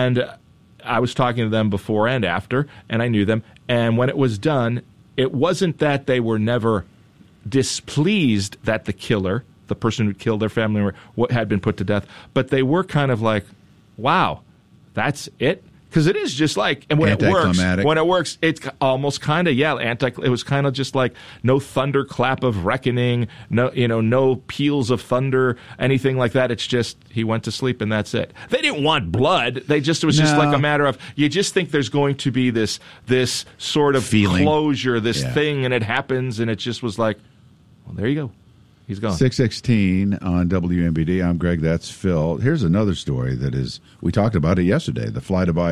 And I was talking to them before and after, and I knew them. And when it was done, it wasn't that they were never displeased that the killer, the person who killed their family member, had been put to death, but they were kind of like, wow, that's it? Because it is just like, and when it works, it's almost kind of, it was kind of just like no thunderclap of reckoning, no peals of thunder, anything like that. It's just, he went to sleep and that's it. They didn't want blood. It was just like a matter of, you just think there's going to be this sort of feeling, closure, this thing, and it happens, and it just was like, well, there you go. He's gone. 6:16 on WMBD. I'm Greg. That's Phil. Here's another story that is, we talked about it yesterday, the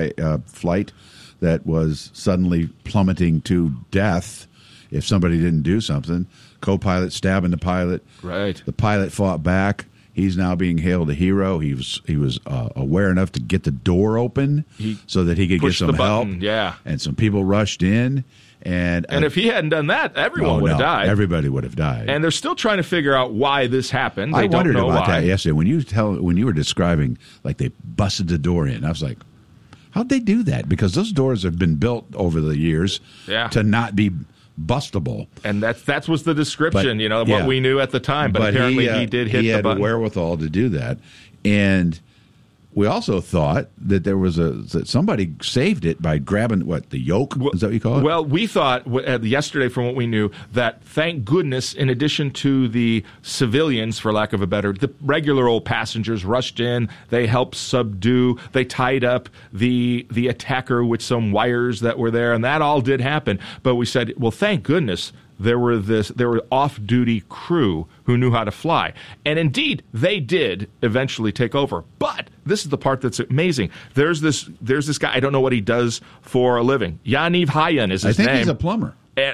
flight that was suddenly plummeting to death if somebody didn't do something. Co-pilot stabbing the pilot. Right. The pilot fought back. He's now being hailed a hero. He was aware enough to get the door open so that he could get some help. Yeah. And some people rushed in. And if he hadn't done that, everyone would have died. Everybody would have died. And they're still trying to figure out why this happened. I wondered about that yesterday when you were describing like they busted the door in. I was like, how'd they do that? Because those doors have been built over the years to not be bustable. And that was the description, what we knew at the time. But apparently he did hit the button. He had the wherewithal to do that. And we also thought that that somebody saved it by grabbing, the yoke? Is that what you call it? Well, we thought yesterday, from what we knew, that thank goodness, in addition to the civilians, for lack of a better, the regular old passengers rushed in. They helped subdue. They tied up the attacker with some wires that were there, and that all did happen. But we said, well, thank goodness there were off-duty crew who knew how to fly. And indeed, they did eventually take over. But this is the part that's amazing. There's this guy, I don't know what he does for a living. Yaniv Hayan is his name. I think he's a plumber.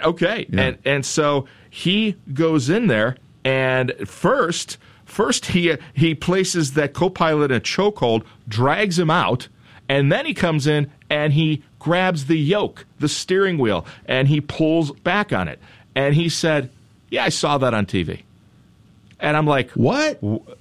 And so he goes in there, and first he places that co-pilot in a chokehold, drags him out, and then he comes in and he grabs the yoke, the steering wheel, and he pulls back on it. And he said, yeah, I saw that on TV. And I'm like, what?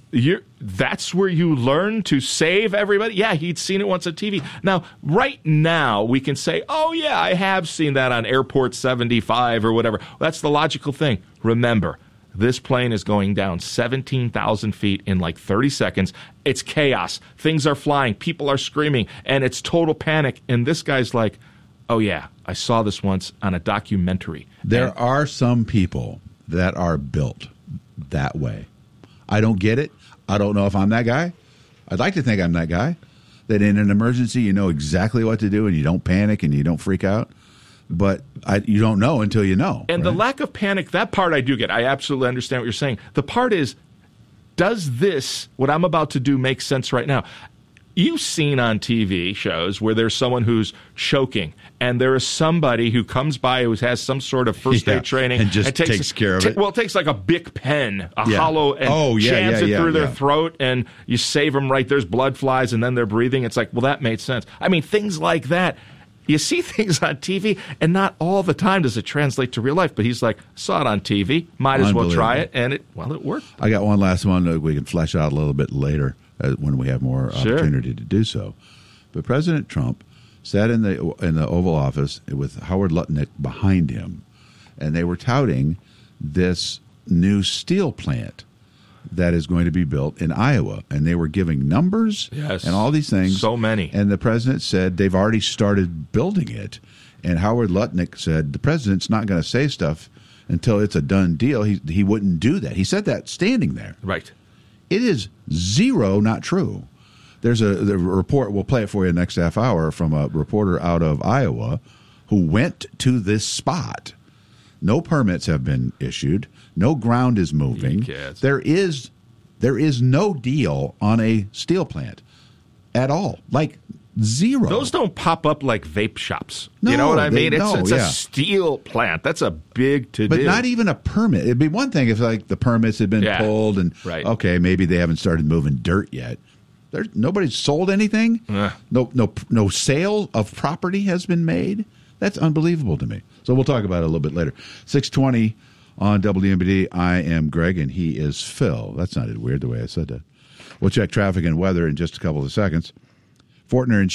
That's where you learn to save everybody? Yeah, he'd seen it once on TV. Now, right now, we can say, oh, yeah, I have seen that on Airport 75 or whatever. That's the logical thing. Remember, this plane is going down 17,000 feet in like 30 seconds. It's chaos. Things are flying. People are screaming. And it's total panic. And this guy's like, oh, yeah, I saw this once on a documentary. There are some people that are built that way. I don't get it. I don't know if I'm that guy. I'd like to think I'm that guy, that in an emergency you know exactly what to do and you don't panic and you don't freak out. But you don't know until you know. And right? The lack of panic, that part I do get. I absolutely understand what you're saying. The part is, does this, what I'm about to do, make sense right now? You've seen on TV shows where there's someone who's choking, and there is somebody who comes by who has some sort of first aid training and just takes care of it. Well, it takes like a Bic pen, hollow, and jams it through their throat, and you save them right. There's blood flies, and then they're breathing. It's like, well, that made sense. I mean, things like that. You see things on TV, and not all the time does it translate to real life. But he's like, saw it on TV, might as well try it, and it worked. I got one last one that we can flesh out a little bit later when we have more opportunity to do so. But President Trump sat in the Oval Office with Howard Lutnick behind him, and they were touting this new steel plant that is going to be built in Iowa. And they were giving numbers and all these things. So many. And the president said they've already started building it. And Howard Lutnick said the president's not going to say stuff until it's a done deal. He wouldn't do that. He said that standing there. Right. It is zero not true. There's a report, we'll play it for you next half hour, from a reporter out of Iowa who went to this spot. No permits have been issued. No ground is moving. There is no deal on a steel plant at all. Like zero. Those don't pop up like vape shops. No, you know what I mean? It's a steel plant. That's a big to-do. But not even a permit. It'd be one thing if like the permits had been pulled and okay, maybe they haven't started moving dirt yet. Nobody's sold anything. No sale of property has been made. That's unbelievable to me. So we'll talk about it a little bit later. 6:20 on WMBD. I am Greg, and he is Phil. That sounded weird the way I said that. We'll check traffic and weather in just a couple of seconds. Fortner